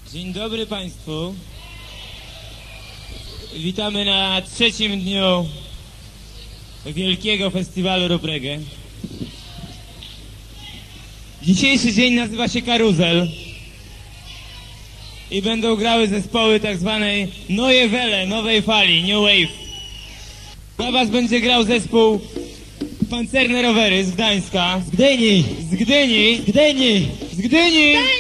Dzień dobry Państwu. Witamy na trzecim dniu wielkiego festiwalu Rób Reggae. Dzisiejszy dzień nazywa się Karuzel i będą grały zespoły tak zwanej Neue Welle, nowej fali, New Wave. Dla Was będzie grał zespół Pancerne Rowery z Gdańska. Z Gdyni! Z Gdyni! Z Gdyni! Z Gdyni!